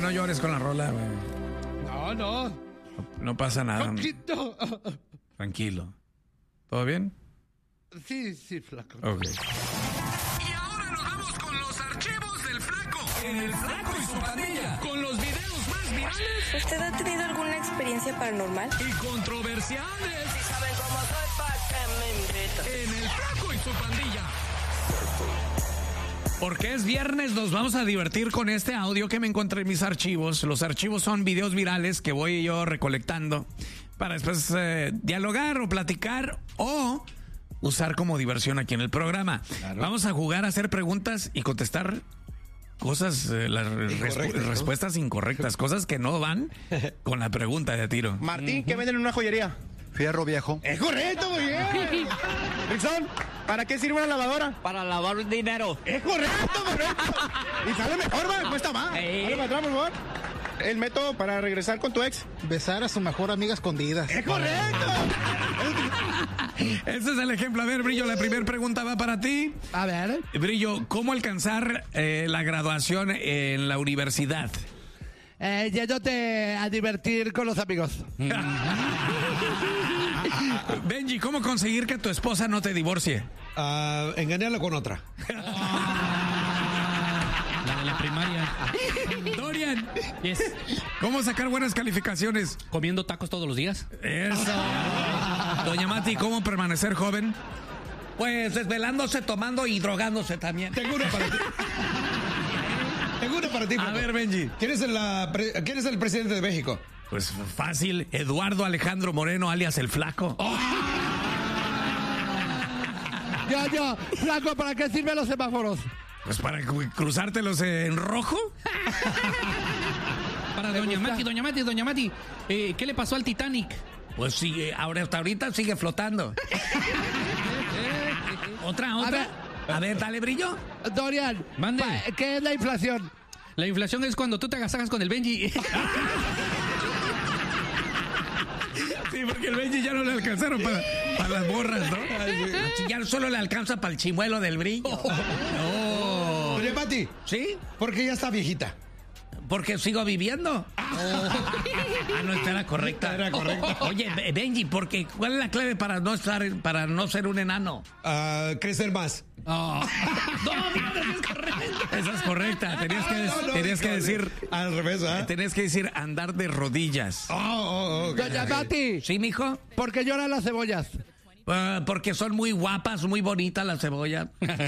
no llores con la rola, güey. No. No pasa nada. Poquito. Tranquilo. ¿Todo bien? Sí, flaco. Ok. Y ahora nos vamos con los archivos del Flaco. En el Flaco y su pandilla. Con los videos más virales ¿Usted ha tenido alguna experiencia paranormal? y controversiales. Si saben cómo soy, ¿para qué me invitan? En el Flaco y su pandilla. Porque es viernes, nos vamos a divertir con este audio que me encontré en mis archivos. Los archivos son videos virales que voy yo recolectando para después dialogar o platicar o usar como diversión aquí en el programa. Claro. Vamos a jugar a hacer preguntas y contestar cosas, las respuestas incorrectas, cosas que no van con la pregunta de tiro. Martín, ¿qué venden en una joyería? Fierro viejo. Es correcto, muy bien. Rickson, ¿para qué sirve una lavadora? Para lavar dinero. Es correcto. Y sale mejor, ¿va? Cuesta más. Dale para atrás, por favor. El método para regresar con tu ex. Besar a su mejor amiga escondidas. Es correcto. Ese es el ejemplo. A ver, Brillo, la primera pregunta va para ti. A ver. Brillo, ¿cómo alcanzar la graduación en la universidad? Yéndote a divertir con los amigos. Benji, ¿cómo conseguir que tu esposa no te divorcie? Engañarla con otra. La de la primaria. Dorian, Yes. ¿cómo sacar buenas calificaciones? Comiendo tacos todos los días. Eso. Doña Mati, ¿cómo permanecer joven? Pues desvelándose, tomando y drogándose también. Tengo una para ti. A ver, Benji. ¿Quién es el presidente de México? Pues fácil, Eduardo Alejandro Moreno, alias el Flaco. Yo, flaco, ¿para qué sirven los semáforos? Pues para cruzártelos en rojo. Para Doña Mati. ¿Qué le pasó al Titanic? Pues sigue, hasta ahorita sigue flotando. ¿Otra? A ver, dale, Brillo. Dorian, Mande. ¿qué es la inflación? La inflación es cuando tú te agasajas con el Benji. Sí, porque el Benji ya no le alcanzaron para las borras, ¿no? Ya solo le alcanza para el chimuelo del Brillo. No. Oye, Mati, ¿Sí? porque ya está viejita. Porque sigo viviendo. No, esta era correcta. Era correcta. Oye, Benji, porque ¿cuál es la clave para no ser un enano? Crecer más. No, es correcta. Esa es correcta. Tenías que decir al revés, ¿ah? Tenías que decir andar de rodillas. Doña Mati, ¿Sí, mijo? ¿por qué lloran las cebollas? Porque son muy guapas, muy bonitas las cebollas.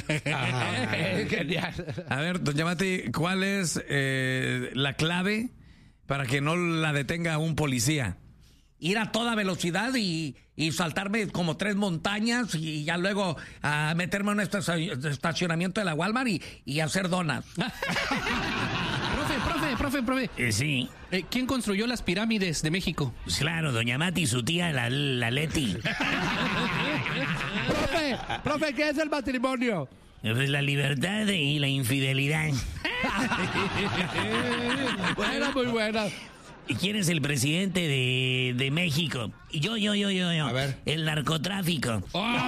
Genial. A ver, doña Mati, ¿cuál es la clave para que no la detenga un policía? Ir a toda velocidad y saltarme como 3 montañas y ya luego a meterme en un estacionamiento de la Walmart y hacer donas. Profe. Sí. ¿Quién construyó las pirámides de México? Pues claro, doña Mati y su tía, la Leti. Profe, ¿qué es el matrimonio? Pues la libertad y la infidelidad. Buena, muy buena. ¿Y quién es el presidente de México? Yo. A ver. El narcotráfico.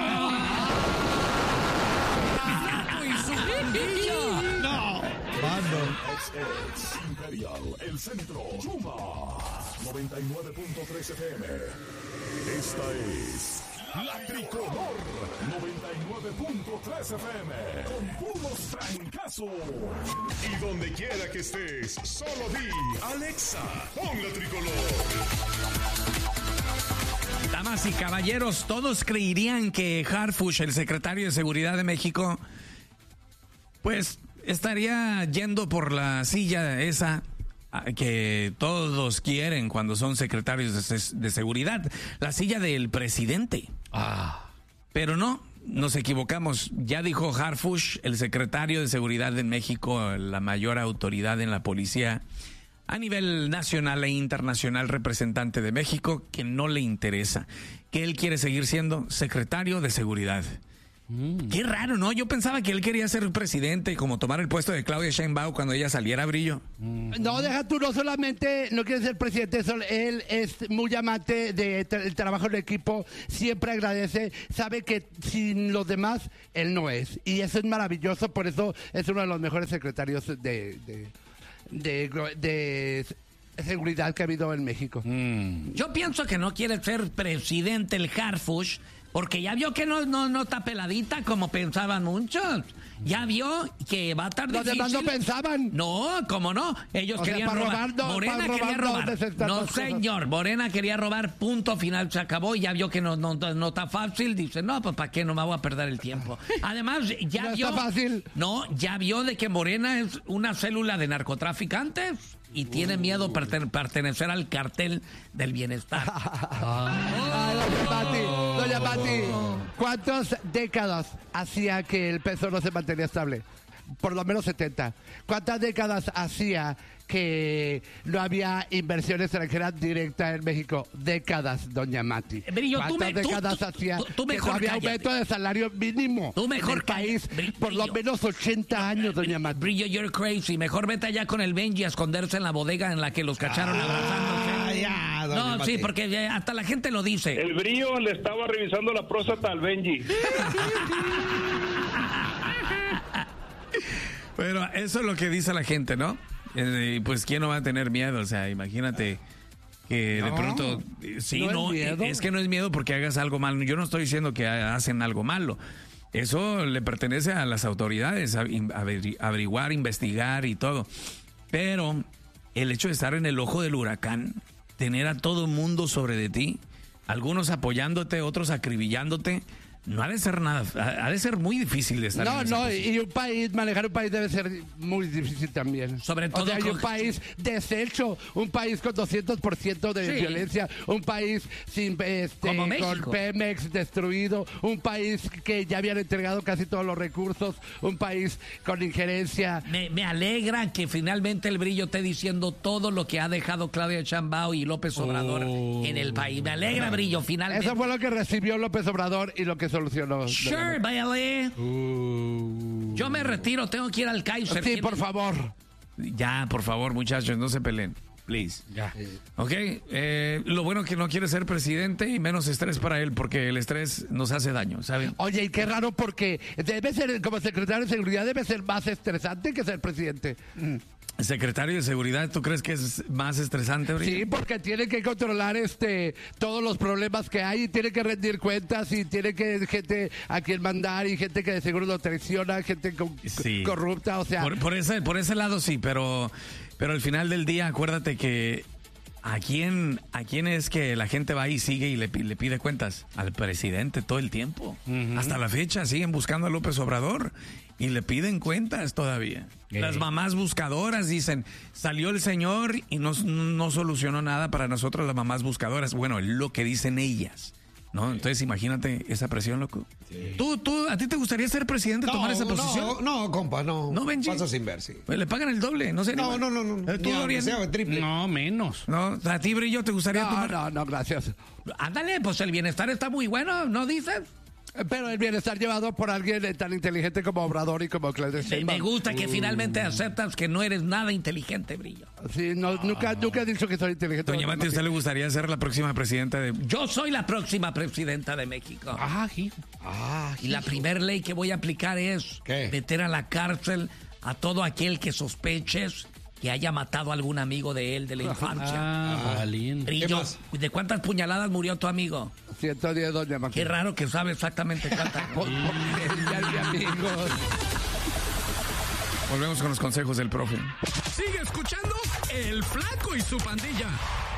Imperial, el centro, Chuma, 99.3 FM. Esta es La Tricolor, 99.3 FM, con puros trancazos. Y donde quiera que estés, solo di, Alexa, pon La Tricolor. Damas y caballeros, todos creerían que Harfuch, el secretario de Seguridad de México, pues estaría yendo por la silla esa que todos quieren cuando son secretarios de seguridad, la silla del presidente. Pero no, nos equivocamos. Ya dijo Harfuch, el secretario de Seguridad de México, la mayor autoridad en la policía a nivel nacional e internacional, representante de México, que no le interesa, que él quiere seguir siendo secretario de Seguridad. Qué raro, ¿no? Yo pensaba que él quería ser presidente y como tomar el puesto de Claudia Sheinbaum cuando ella saliera, Brillo. No, deja tú, no solamente no quiere ser presidente, él es muy amante del trabajo en equipo, siempre agradece, sabe que sin los demás, él no es. Y eso es maravilloso, por eso es uno de los mejores secretarios de seguridad que ha habido en México. Yo pienso que no quiere ser presidente el Harfush porque ya vio que no está peladita como pensaban muchos. Ya vio que va a estar Los difícil. demás no pensaban. No, ¿cómo no? Ellos querían robar. Morena quería robar. No, señor. Morena quería robar. Punto final. Se acabó y ya vio que no está fácil. Dice, no, pues ¿para qué? No me voy a perder el tiempo. Además, ya no vio... está fácil. No, ya vio de que Morena es una célula de narcotraficantes y tiene miedo pertenecer al cartel del bienestar. Doña Pati, ¿cuántas décadas hacía que el peso no se mantenía estable? Por lo menos 70. ¿Cuántas décadas hacía que no había inversión extranjera directa en México? Décadas, doña Mati. Brillo, ¿Cuántas décadas hacía que no había aumento de salario mínimo tú mejor en el país? Por lo menos 80 años, doña Mati. Brillo, you're crazy. Mejor vete allá con el Benji a esconderse en la bodega en la que los cacharon abrazándose. No, sí, porque hasta la gente lo dice. El Brillo le estaba revisando la próstata al Benji. Pero eso es lo que dice la gente, ¿no? Pues ¿quién no va a tener miedo? O sea, imagínate que de pronto... Sí, no, es que no es miedo porque hagas algo malo. Yo no estoy diciendo que hacen algo malo. Eso le pertenece a las autoridades, averiguar, investigar y todo. Pero el hecho de estar en el ojo del huracán, tener a todo el mundo sobre de ti, algunos apoyándote, otros acribillándote... No ha de ser nada, ha de ser muy difícil de estar en esa posición. Y manejar un país debe ser muy difícil también. Sobre todo hay un país deshecho, un país con 200% de violencia, un país sin con Pemex destruido, un país que ya habían entregado casi todos los recursos, un país con injerencia. Me alegra que finalmente el Brillo esté diciendo todo lo que ha dejado Claudia Sheinbaum y López Obrador en el país. Me alegra, Brillo, finalmente. Eso fue lo que recibió López Obrador y lo que solucionó. Sure, váyale. Yo me retiro, tengo que ir al Kaiser. Sí, por favor. Ya, por favor, muchachos, no se peleen. Please. Ya. Ok, lo bueno que no quiere ser presidente y menos estrés para él, porque el estrés nos hace daño, ¿saben? Oye, y qué raro, porque debe ser, como secretario de seguridad, debe ser más estresante que ser presidente. Secretario de Seguridad, ¿tú crees que es más estresante, Brillo? Sí, porque tiene que controlar todos los problemas que hay, y tiene que rendir cuentas, y tiene que gente a quien mandar, y gente que de seguro lo traiciona, gente corrupta, o sea... Por ese lado sí, pero al final del día, acuérdate que ¿a quién es que la gente va y sigue y le pide cuentas? Al presidente todo el tiempo. Hasta la fecha siguen buscando a López Obrador y le piden cuentas todavía. Las mamás buscadoras dicen, salió el señor y no solucionó nada para nosotros las mamás buscadoras. Bueno, es lo que dicen ellas, ¿no? Entonces imagínate esa presión, loco. Sí. ¿Tú, a ti te gustaría ser presidente, tomar esa posición? No, compa, no. ¿No, Benji? Paso sin ver, sí. Pues le pagan el doble, no sé. No. ¿Tú, Dorian? Triple. No, menos. No, ¿a ti, Brillo, te gustaría tomar? No, gracias. Ándale, pues el bienestar está muy bueno, ¿no dices? Pero el bienestar llevado por alguien tan inteligente como Obrador y como Claudia Sheinbaum. Me gusta que finalmente aceptas que no eres nada inteligente, Brillo. Sí, nunca he dicho que soy inteligente. Doña Mati, ¿a usted le gustaría ser la próxima presidenta de...? Yo soy la próxima presidenta de México. Y la primera ley que voy a aplicar es meter a la cárcel a todo aquel que sospeches que haya matado a algún amigo de él de la infancia. Brillo, ¿de cuántas puñaladas murió tu amigo? 110, doña Mati. Qué raro que sabe exactamente cuántas. Amigos. Volvemos con los consejos del profe. Sigue escuchando El Flaco y su pandilla.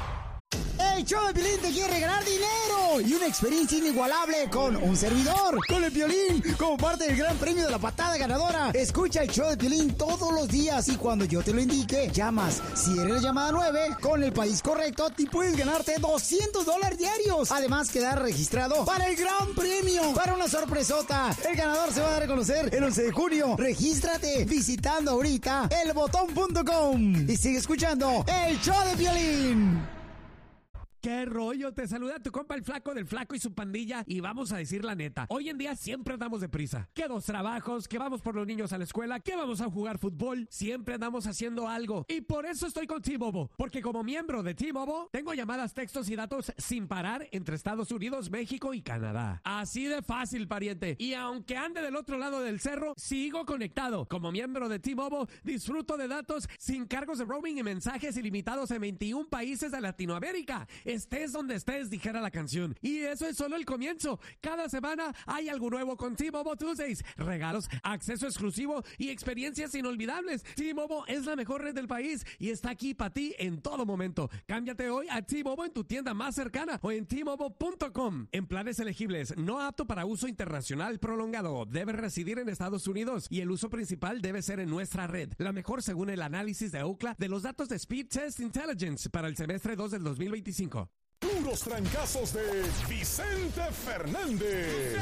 El show de Piolín te quiere regalar dinero y una experiencia inigualable con un servidor, con el Piolín, como parte del gran premio de la patada ganadora. Escucha el show de Piolín todos los días y cuando yo te lo indique, llamas. Si eres la llamada 9, con el país correcto, te puedes ganarte $200 diarios. Además, quedar registrado para el gran premio, para una sorpresota. El ganador se va a dar a conocer el 11 de junio. Regístrate visitando ahorita elbotón.com y sigue escuchando el show de Piolín. ¿Qué rollo? Te saluda tu compa el Flaco del Flaco y su pandilla y vamos a decir la neta. Hoy en día siempre andamos deprisa. Que 2 trabajos, que vamos por los niños a la escuela, que vamos a jugar fútbol. Siempre andamos haciendo algo. Y por eso estoy con T-Mobile. Porque como miembro de T-Mobile, tengo llamadas, textos y datos sin parar entre Estados Unidos, México y Canadá. Así de fácil, pariente. Y aunque ande del otro lado del cerro, sigo conectado. Como miembro de T-Mobile, disfruto de datos sin cargos de roaming y mensajes ilimitados en 21 países de Latinoamérica. Estés donde estés, dijera la canción. Y eso es solo el comienzo. Cada semana hay algo nuevo con T-Mobile Tuesdays. Regalos, acceso exclusivo y experiencias inolvidables. T-Mobile es la mejor red del país y está aquí para ti en todo momento. Cámbiate hoy a T-Mobile en tu tienda más cercana o en T-Mobile.com. En planes elegibles, no apto para uso internacional prolongado. Debe residir en Estados Unidos y el uso principal debe ser en nuestra red. La mejor según el análisis de Ookla de los datos de Speed Test Intelligence para el semestre 2 del 2025. Puros trancazos de Vicente Fernández.